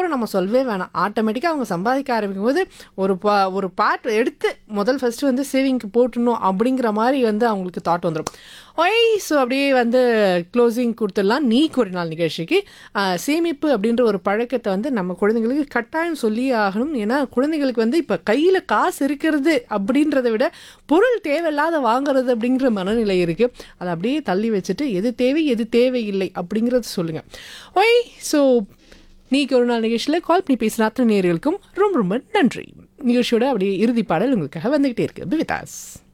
நேரம் நம்ம சொல்லவே வேணாம். ஆட்டோமேட்டிக்காக அவங்க சம்பாதிக்க ஆரம்பிக்கும்போது ஒரு பார்ட் எடுத்து ஃபர்ஸ்ட் வந்து சேவிங்க்கு போட்டுடணும் அப்படிங்கிற மாதிரி வந்து அவங்களுக்கு தாட் வந்துடும். ஸோ அப்படியே வந்து க்ளோசிங் கொடுத்துடலாம். நீ ஒரு நாள் நிகழ்ச்சிக்கு சேமிப்பு அப்படின்ற ஒரு பழக்கத்தை வந்து நம்ம குழந்தைங்களுக்கு கட்டாயம் சொல்லியே ஆகணும். ஏன்னா குழந்தைங்களுக்கு வந்து இப்போ கையில் காசு இருக்கிறது அப்படின்றத விட பொருள் தேவையில்லாத வாங்குறது அப்படிங்கிற மனநிலை இருக்குது. அதை அப்படியே தள்ளி வச்சுட்டு எது தேவை எது தேவையில்லை அப்படிங்கிறத சொல்லுங்கள். ஸோ நீக்கு ஒரு நாள் நிகழ்ச்சியில் கால் பண்ணி பேசின அத்தனை நேயர்களுக்கும் ரொம்ப ரொம்ப நன்றி. நிகழ்ச்சியோட அப்படியே இறுதி பாடல் உங்களுக்காக வந்துகிட்டே இருக்கு. விவிதாஸ்.